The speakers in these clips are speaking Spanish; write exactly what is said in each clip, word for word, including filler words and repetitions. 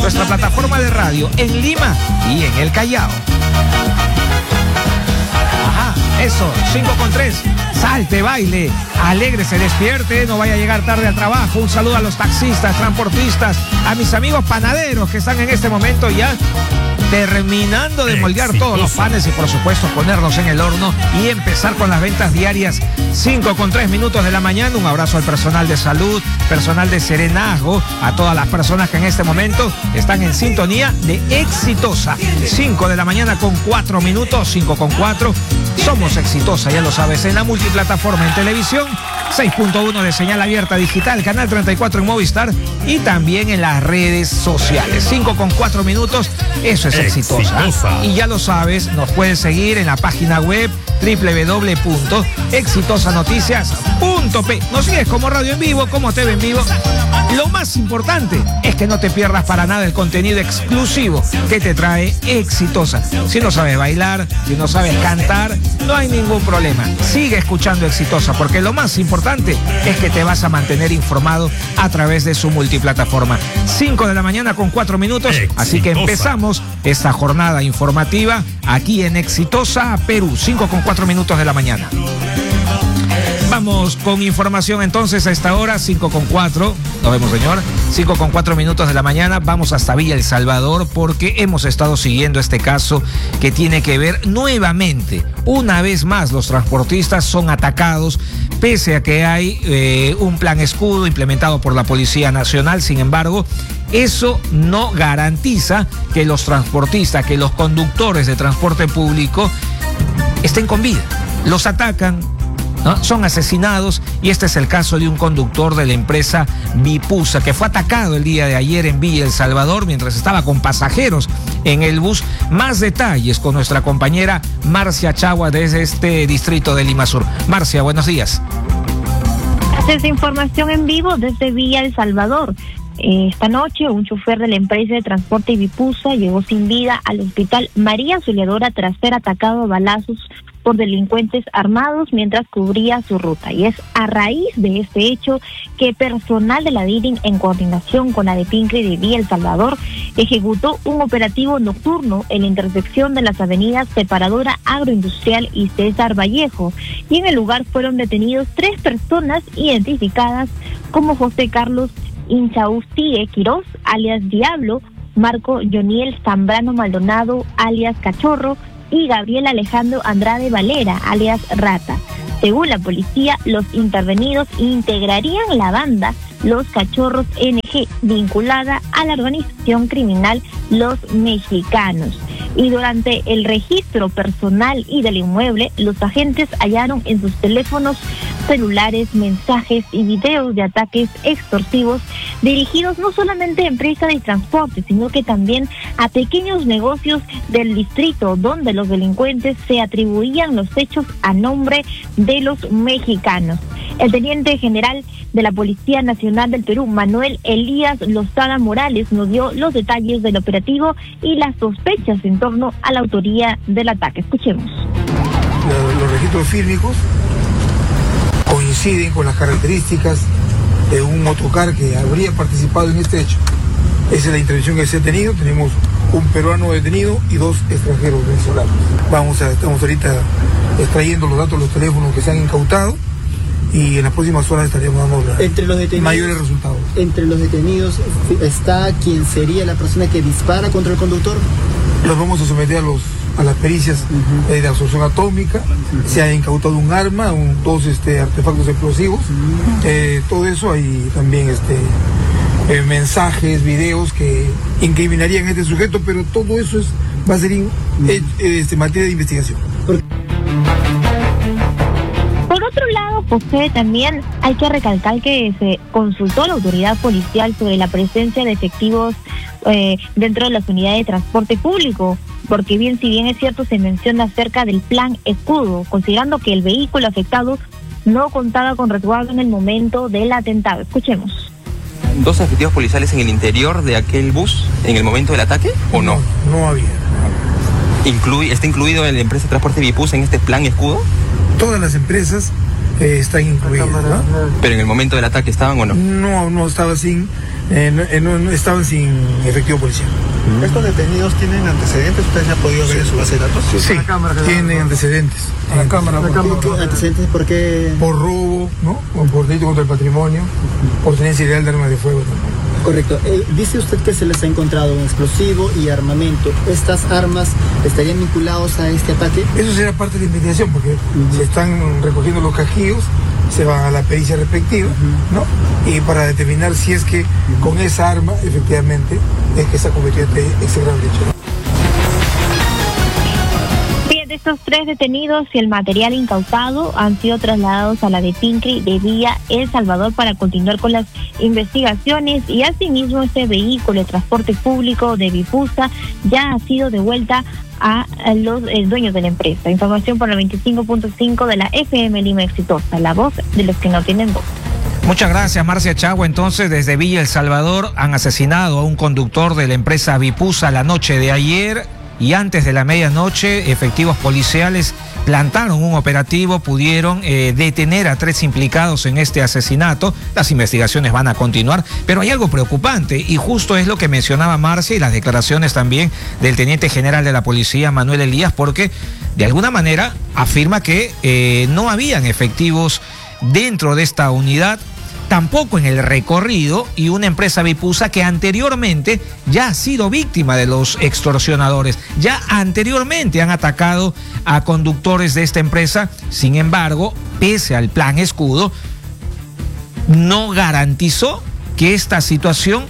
nuestra plataforma de radio en Lima y en el Callao. Ajá, eso, cinco con tres. Salte, baile, alegre, se despierte, no vaya a llegar tarde al trabajo. Un saludo a los taxistas, transportistas, a mis amigos panaderos que están en este momento ya terminando de moldear Exitosa. Todos los panes y por supuesto ponerlos en el horno y empezar con las ventas diarias. Cinco con tres minutos de la mañana. Un abrazo al personal de salud, personal de serenazgo, a todas las personas que en este momento están en sintonía de Exitosa. Cinco de la mañana con cuatro minutos, cinco con cuatro. Somos Exitosa, ya lo sabes, en la multiplataforma en televisión, seis punto uno de señal abierta digital, canal treinta y cuatro en Movistar y también en las redes sociales. cinco con cuatro minutos, eso es Exitosa. Exitosa. Y ya lo sabes, nos puedes seguir en la página web doble u doble u doble u punto exitosa noticias punto pe. Nos sigues como radio en vivo, como T V en vivo. Lo más importante es que no te pierdas para nada el contenido exclusivo que te trae Exitosa. Si no sabes bailar, si no sabes cantar, no hay ningún problema. Sigue escuchando Exitosa, porque lo más importante es que te vas a mantener informado a través de su multiplataforma. cinco de la mañana con cuatro minutos, Exitosa. Así que empezamos esta jornada informativa aquí en Exitosa Perú, cinco con cuatro minutos de la mañana. Vamos con información entonces a esta hora, cinco con cuatro. Nos vemos, señor. cinco con cuatro minutos de la mañana. Vamos hasta Villa El Salvador porque hemos estado siguiendo este caso que tiene que ver nuevamente. Una vez más, los transportistas son atacados pese a que hay eh, un plan escudo implementado por la Policía Nacional. Sin embargo, eso no garantiza que los transportistas, que los conductores de transporte público estén con vida. Los atacan, ¿no? Son asesinados y este es el caso de un conductor de la empresa Vipusa que fue atacado el día de ayer en Villa El Salvador mientras estaba con pasajeros en el bus. Más detalles con nuestra compañera Marcia Chagua desde este distrito de Lima Sur. Marcia, buenos días. Esta información en vivo desde Villa El Salvador. Esta noche, un chofer de la empresa de transporte Vipusa llegó sin vida al hospital María Auxiliadora tras ser atacado a balazos por delincuentes armados mientras cubría su ruta. Y es a raíz de este hecho que personal de la D I R I N, en coordinación con la de Pincre de Villa El Salvador, ejecutó un operativo nocturno en la intersección de las avenidas Separadora Agroindustrial y César Vallejo. Y en el lugar fueron detenidos tres personas identificadas como José Carlos Inchaustie Quiroz, alias Diablo, Marco Joniel Zambrano Maldonado, alias Cachorro, y Gabriel Alejandro Andrade Valera, alias Rata. Según la policía, los intervenidos integrarían la banda Los Cachorros N G, vinculada a la organización criminal Los Mexicanos. Y durante el registro personal y del inmueble, los agentes hallaron en sus teléfonos celulares mensajes y videos de ataques extorsivos dirigidos no solamente a empresas de transporte, sino que también a pequeños negocios del distrito, donde los delincuentes se atribuían los hechos a nombre de los mexicanos. El teniente general de la Policía Nacional del Perú, Manuel Elías Lozada Morales, nos dio los detalles del operativo y las sospechas en torno a la autoría del ataque. Escuchemos. Los, los registros fílmicos coinciden con las características de un motocar que habría participado en este hecho. Esa es la intervención que se ha tenido. Tenemos un peruano detenido y dos extranjeros venezolanos. Vamos a, estamos ahorita extrayendo los datos de los teléfonos que se han incautado y en las próximas horas estaríamos dando entre los detenidos, mayores resultados. Entre los detenidos está quien sería la persona que dispara contra el conductor. Los vamos a someter a los a las pericias uh-huh. eh, de absorción atómica. Uh-huh. Se ha incautado un arma, un, dos este, artefactos explosivos. Uh-huh. eh, todo eso, hay también este eh, mensajes, videos que incriminarían a este sujeto, pero todo eso es, va a ser in, uh-huh. eh, este, materia de investigación. Por... Por otro lado, José, también hay que recalcar que se consultó a la autoridad policial sobre la presencia de efectivos eh, dentro de las unidades de transporte público, porque bien, si bien es cierto, se menciona acerca del plan escudo, considerando que el vehículo afectado no contaba con resguardo en el momento del atentado. Escuchemos. ¿Dos efectivos policiales en el interior de aquel bus en el momento del ataque o no? No, no había. ¿Incluye, ¿Está incluido en la empresa de transporte Vipusa en este plan escudo? Todas las empresas eh, están incluidas, ¿no? ¿Pero en el momento del ataque estaban o no? No, no estaba sin, eh, no, eh, no, no estaban sin efectivo policial. ¿Estos detenidos tienen antecedentes? ¿Usted se ha podido ver en su base de datos? Sí, sí, tienen antecedentes. A la cámara, ¿Por qué antecedentes? ¿Por qué? Por robo, ¿no? O por delito contra el patrimonio, por tenencia ilegal de armas de fuego también. Correcto. Eh, dice usted que se les ha encontrado un explosivo y armamento. ¿Estas armas estarían vinculados a este ataque? Eso será parte de la investigación, porque uh-huh. se están recogiendo los casquillos, se van a la pericia respectiva, uh-huh. ¿no? Y para determinar si es que uh-huh. con esa arma, efectivamente, es que se ha cometido este, este grave hecho. Bien, de estos tres detenidos y el material incautado han sido trasladados a la de Pincri de Villa El Salvador para continuar con las investigaciones, y asimismo este vehículo de transporte público de Vipusa ya ha sido devuelta a los eh, dueños de la empresa. Información por la veinticinco punto cinco de la F M Lima Exitosa, la voz de los que no tienen voz. Muchas gracias, Marcia Chagua. Entonces, desde Villa El Salvador han asesinado a un conductor de la empresa Vipusa la noche de ayer, y antes de la medianoche efectivos policiales plantaron un operativo, pudieron eh, detener a tres implicados en este asesinato. Las investigaciones van a continuar, pero hay algo preocupante, y justo es lo que mencionaba Marcia y las declaraciones también del teniente general de la policía, Manuel Elías, porque de alguna manera afirma que eh, no habían efectivos dentro de esta unidad, tampoco en el recorrido, y una empresa Vipusa que anteriormente ya ha sido víctima de los extorsionadores, ya anteriormente han atacado a conductores de esta empresa. Sin embargo, pese al plan escudo, no garantizó que esta situación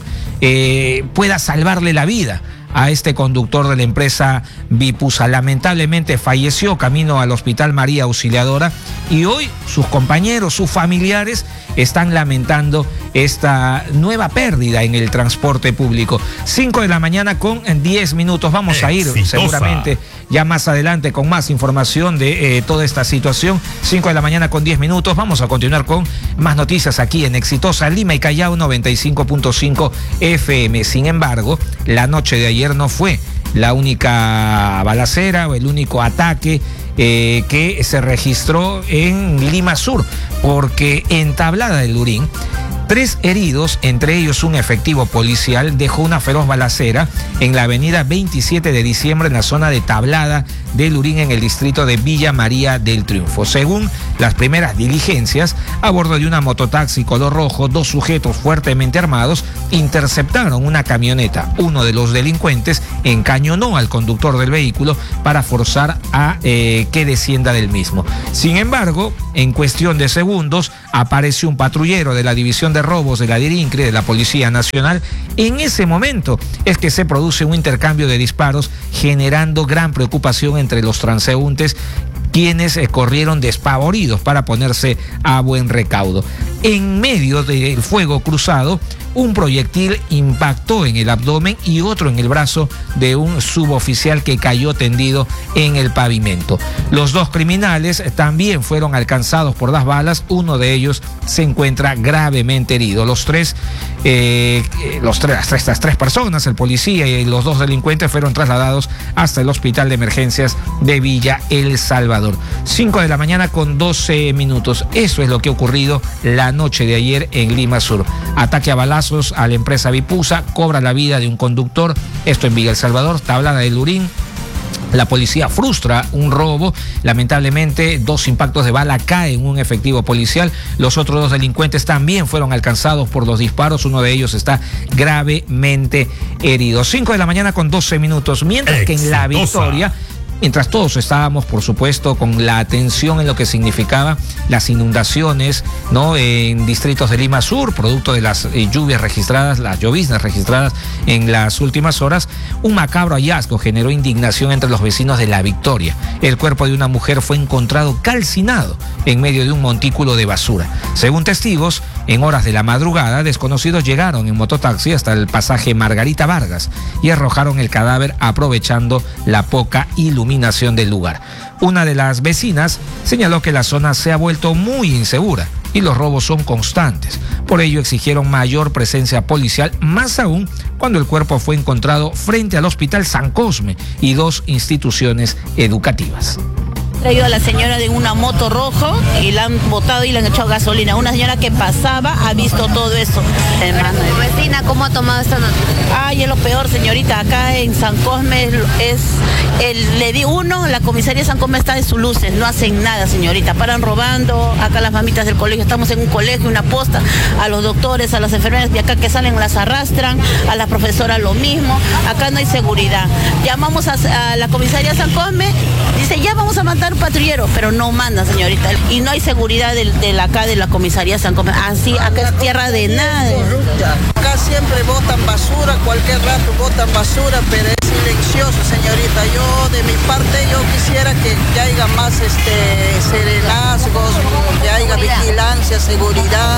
eh, pueda salvarle la vida a este conductor de la empresa Vipusa. Lamentablemente falleció camino al Hospital María Auxiliadora, y hoy sus compañeros, sus familiares están lamentando esta nueva pérdida en el transporte público. cinco de la mañana con diez minutos. Vamos a ir Exitosa. seguramente ya más adelante con más información de eh, toda esta situación. cinco de la mañana con diez minutos. Vamos a continuar con más noticias aquí en Exitosa Lima y Callao noventa y cinco punto cinco F M. Sin embargo, la noche de ayer no fue la única balacera o el único ataque eh, que se registró en Lima Sur, porque en Tablada del Lurín, tres heridos, entre ellos un efectivo policial, dejó una feroz balacera en la avenida veintisiete de diciembre en la zona de Tablada del Lurín, en el distrito de Villa María del Triunfo. Según las primeras diligencias, a bordo de una mototaxi color rojo, dos sujetos fuertemente armados interceptaron una camioneta. Uno de los delincuentes encañonó al conductor del vehículo para forzar a eh, que descienda del mismo. Sin embargo, en cuestión de segundos, apareció un patrullero de la División de Robos de la DIRINCRE de la Policía Nacional. En ese momento es que se produce un intercambio de disparos, generando gran preocupación entre los transeúntes, quienes eh, corrieron despavoridos para ponerse a buen recaudo. En medio del fuego cruzado, un proyectil impactó en el abdomen y otro en el brazo de un suboficial que cayó tendido en el pavimento. Los dos criminales también fueron alcanzados por las balas. Uno de ellos se encuentra gravemente herido. Los tres, eh, los tres, estas tres personas, el policía y los dos delincuentes, fueron trasladados hasta el Hospital de Emergencias de Villa El Salvador. cinco de la mañana con doce minutos. Eso es lo que ha ocurrido la noche de ayer en Lima Sur. Ataque a balazos a la empresa Vipusa, cobra la vida de un conductor, esto en Villa El Salvador. Tablada del Lurín, la policía frustra un robo. Lamentablemente, dos impactos de bala caen en un efectivo policial. Los otros dos delincuentes también fueron alcanzados por los disparos. Uno de ellos está gravemente herido. cinco de la mañana con doce minutos. Mientras Exitosa. que en La Victoria, mientras todos estábamos, por supuesto, con la atención en lo que significaba las inundaciones, ¿no?, en distritos de Lima Sur, producto de las eh, lluvias registradas, las lloviznas registradas en las últimas horas, un macabro hallazgo generó indignación entre los vecinos de La Victoria. El cuerpo de una mujer fue encontrado calcinado en medio de un montículo de basura. Según testigos, en horas de la madrugada, desconocidos llegaron en mototaxi hasta el pasaje Margarita Vargas y arrojaron el cadáver aprovechando la poca iluminación del lugar. Una de las vecinas señaló que la zona se ha vuelto muy insegura y los robos son constantes. Por ello exigieron mayor presencia policial, más aún cuando el cuerpo fue encontrado frente al Hospital San Cosme y dos instituciones educativas. Traído a la señora de una moto rojo y la han botado y le han echado gasolina. Una señora que pasaba ha visto todo eso. Hermano, como vecina, ¿cómo ha tomado esta noticia? Ay, es lo peor, señorita. Acá en San Cosme es el, le di uno, la comisaría de San Cosme está de sus luces, no hacen nada, señorita. Paran robando, acá las mamitas del colegio, estamos en un colegio, una posta, a los doctores, a las enfermeras de acá que salen las arrastran, a las profesoras lo mismo. Acá no hay seguridad. Llamamos a, a la comisaría de San Cosme, dice, ya vamos a mandar un patrullero, pero no manda, señorita. Y no hay seguridad de, de la, acá de la comisaría San Cosme. Así, acá es tierra de nada. Acá siempre botan basura, cualquier rato botan basura, pero es silencioso, señorita. Yo, de mi parte, yo quisiera que, que haya más este, serenazgos, que haya vigilancia, seguridad,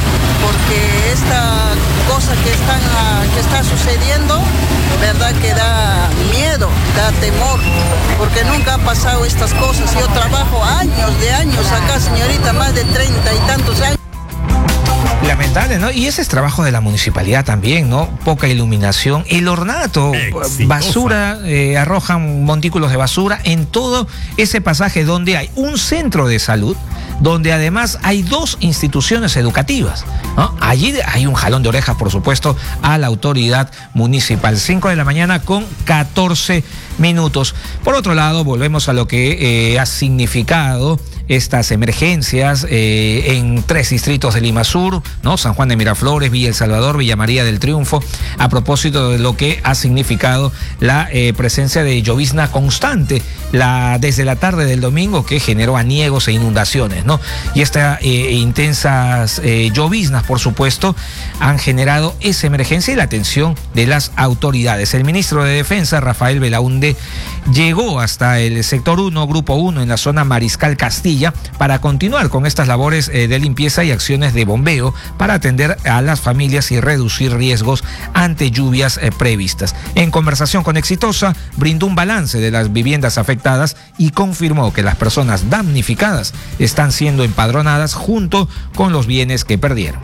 porque esta cosa que, están, que está sucediendo, verdad que da miedo, da temor, porque nunca han pasado estas cosas. Yo trabajo años de años acá, señorita, más de treinta y tantos años. Lamentable, ¿no? Y ese es trabajo de la municipalidad también, ¿no? Poca iluminación. El ornato, Exitosa. basura, eh, arrojan montículos de basura en todo ese pasaje donde hay un centro de salud, donde además hay dos instituciones educativas, ¿no? Allí hay un jalón de orejas, por supuesto, a la autoridad municipal. cinco de la mañana con catorce minutos. Por otro lado, volvemos a lo que eh, ha significado estas emergencias eh, en tres distritos de Lima Sur, ¿no? San Juan de Miraflores, Villa El Salvador, Villa María del Triunfo, a propósito de lo que ha significado la eh, presencia de llovizna constante la, desde la tarde del domingo, que generó aniegos e inundaciones, ¿no? Y estas eh, intensas eh, lloviznas, por supuesto, han generado esa emergencia y la atención de las autoridades. El ministro de Defensa, Rafael Belaúnde, llegó hasta el sector uno, grupo uno, en la zona Mariscal Castilla, para continuar con estas labores eh, de limpieza y acciones de bombeo para atender a las familias y reducir riesgos ante lluvias eh, previstas. En conversación con Exitosa, brindó un balance de las viviendas afectadas y confirmó que las personas damnificadas están siendo empadronadas junto con los bienes que perdieron.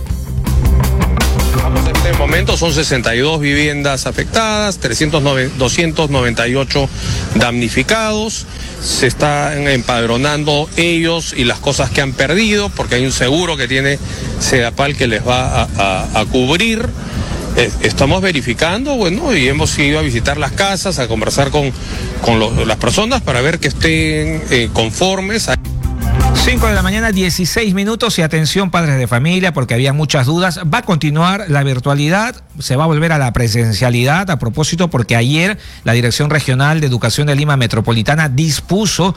En este momento son sesenta y dos viviendas afectadas, doscientos noventa y ocho damnificados. Se están empadronando ellos y las cosas que han perdido, porque hay un seguro que tiene Sedapal que les va a, a, a cubrir. Estamos verificando, bueno, y hemos ido a visitar las casas, a conversar con, con los, las personas para ver que estén eh, conformes. cinco de la mañana, dieciséis minutos, y atención padres de familia, porque había muchas dudas. Va a continuar la virtualidad, se va a volver a la presencialidad, a propósito, porque ayer la Dirección Regional de Educación de Lima Metropolitana dispuso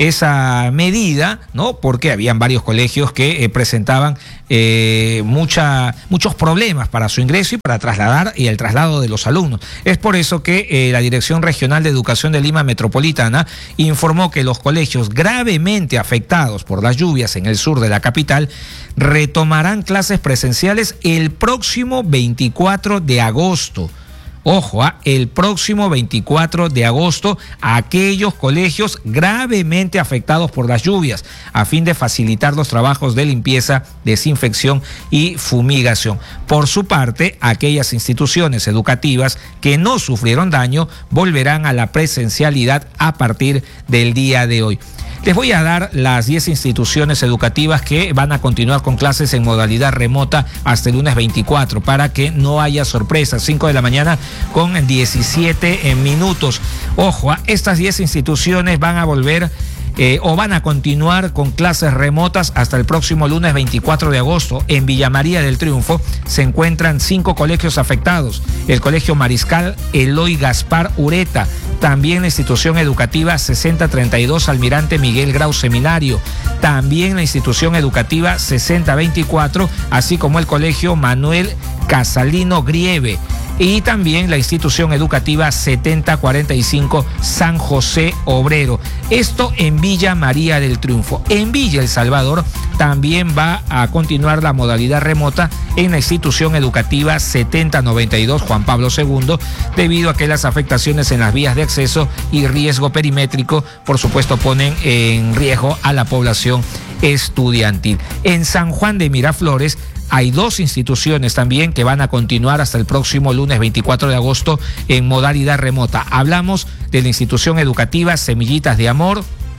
esa medida, ¿no? Porque habían varios colegios que eh, presentaban eh, mucha, muchos problemas para su ingreso y para trasladar y el traslado de los alumnos. Es por eso que eh, la Dirección Regional de Educación de Lima Metropolitana informó que los colegios gravemente afectados por las lluvias en el sur de la capital retomarán clases presenciales el próximo veinticuatro de agosto. Ojo, ¿eh? el próximo veinticuatro de agosto a aquellos colegios gravemente afectados por las lluvias, a fin de facilitar los trabajos de limpieza, desinfección y fumigación. Por su parte, aquellas instituciones educativas que no sufrieron daño volverán a la presencialidad a partir del día de hoy. Les voy a dar las diez instituciones educativas que van a continuar con clases en modalidad remota hasta el lunes veinticuatro, para que no haya sorpresas. cinco de la mañana con diecisiete minutos. Ojo, estas diez instituciones van a volver Eh, o van a continuar con clases remotas hasta el próximo lunes veinticuatro de agosto. En Villa María del Triunfo se encuentran cinco colegios afectados: el Colegio Mariscal Eloy Gaspar Ureta, también la institución educativa sesenta treinta y dos Almirante Miguel Grau Seminario, también la institución educativa sesenta veinticuatro, así como el Colegio Manuel Casalino Grieve, y también la institución educativa setenta cuarenta y cinco San José Obrero. Esto en Villa María del Triunfo. En Villa El Salvador también va a continuar la modalidad remota en la institución educativa setenta noventa y dos Juan Pablo segundo, debido a que las afectaciones en las vías de acceso y riesgo perimétrico, por supuesto, ponen en riesgo a la población estudiantil. En San Juan de Miraflores hay dos instituciones también que van a continuar hasta el próximo lunes veinticuatro de agosto en modalidad remota. Hablamos de la institución educativa Semillitas de Amor,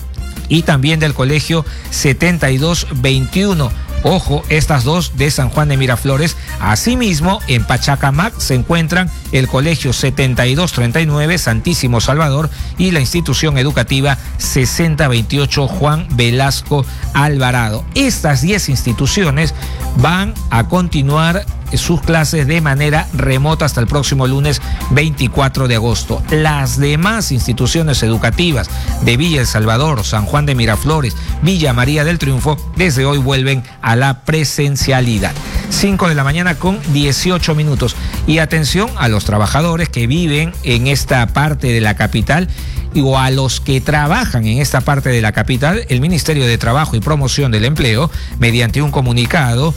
y también del colegio setenta y dos veintiuno. Ojo, estas dos de San Juan de Miraflores. Asimismo, en Pachacamac se encuentran el colegio setenta y dos treinta y nueve Santísimo Salvador y la institución educativa sesenta veintiocho Juan Velasco Alvarado. Estas diez instituciones van a continuar sus clases de manera remota hasta el próximo lunes veinticuatro de agosto. Las demás instituciones educativas de Villa El Salvador, San Juan de Miraflores, Villa María del Triunfo, desde hoy vuelven a la presencialidad. cinco de la mañana con dieciocho minutos. Y atención a los trabajadores que viven en esta parte de la capital o a los que trabajan en esta parte de la capital. El Ministerio de Trabajo y Promoción del Empleo, mediante un comunicado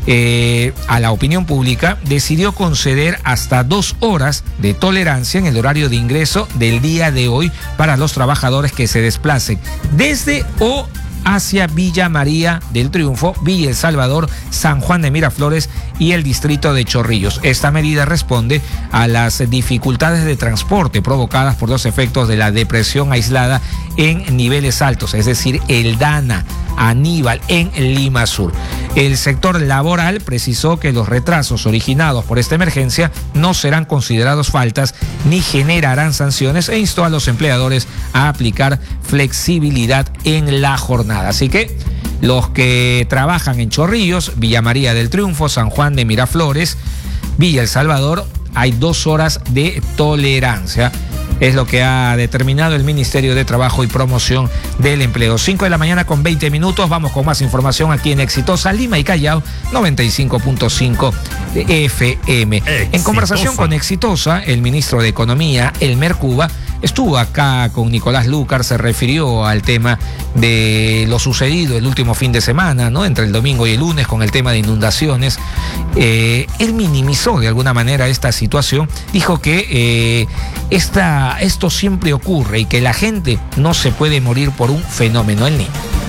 eh, a la opinión pública, decidió conceder hasta dos horas de tolerancia en el horario de ingreso del día de hoy para los trabajadores que se desplacen desde o hacia Villa María del Triunfo, Villa El Salvador, San Juan de Miraflores y el distrito de Chorrillos. Esta medida responde a las dificultades de transporte provocadas por los efectos de la depresión aislada en niveles altos, es decir, el Dana, Aníbal, en Lima Sur. El sector laboral precisó que los retrasos originados por esta emergencia no serán considerados faltas ni generarán sanciones e instó a los empleadores a aplicar flexibilidad en la jornada. Así que los que trabajan en Chorrillos, Villa María del Triunfo, San Juan de Miraflores, Villa El Salvador, hay dos horas de tolerancia. Es lo que ha determinado el Ministerio de Trabajo y Promoción del Empleo. cinco de la mañana con veinte minutos. Vamos con más información aquí en Exitosa, Lima y Callao, noventa y cinco punto cinco de F M. Exitosa. En conversación con Exitosa, el ministro de Economía, Elmer Cuba, estuvo acá con Nicolás Lucar, se refirió al tema de lo sucedido el último fin de semana, ¿no? Entre el domingo y el lunes con el tema de inundaciones. Eh, él minimizó de alguna manera esta situación, dijo que eh, esta, esto siempre ocurre y que la gente no se puede morir por un fenómeno El Niño.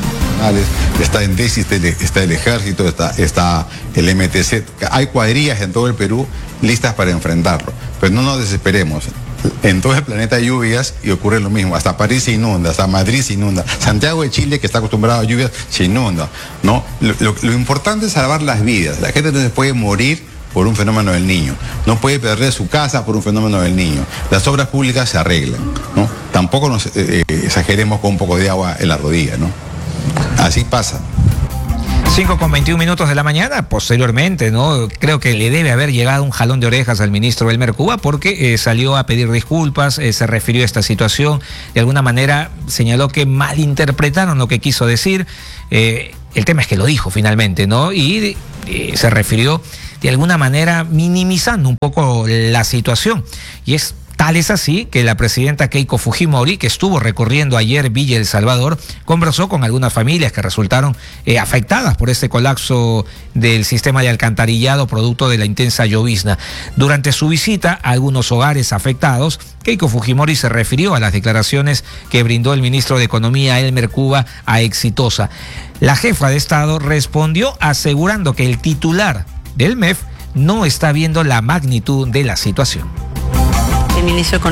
Está en déficit, está el ejército, está, está el M T C, hay cuadrillas en todo el Perú listas para enfrentarlo, pero no nos desesperemos. En todo el planeta hay lluvias y ocurre lo mismo. Hasta París se inunda, hasta Madrid se inunda. Santiago de Chile, que está acostumbrado a lluvias, se inunda, ¿no? Lo, lo, lo importante es salvar las vidas. La gente no se puede morir por un fenómeno del Niño. No puede perder su casa por un fenómeno del Niño. Las obras públicas se arreglan, ¿no? Tampoco nos eh, exageremos con un poco de agua en la rodilla, ¿no? Así pasa. cinco con veintiún minutos de la mañana, posteriormente, ¿no? Creo que le debe haber llegado un jalón de orejas al ministro Elmer Cuba porque eh, salió a pedir disculpas, eh, se refirió a esta situación, de alguna manera señaló que malinterpretaron lo que quiso decir. Eh, el tema es que lo dijo finalmente, ¿no? Y eh, se refirió de alguna manera minimizando un poco la situación. Y es tal es así que la presidenta Keiko Fujimori, que estuvo recorriendo ayer Villa El Salvador, conversó con algunas familias que resultaron eh, afectadas por este colapso del sistema de alcantarillado producto de la intensa llovizna. Durante su visita a algunos hogares afectados, Keiko Fujimori se refirió a las declaraciones que brindó el ministro de Economía, Elmer Cuba, a Exitosa. La jefa de Estado respondió asegurando que el titular del M E F no está viendo la magnitud de la situación. El ministro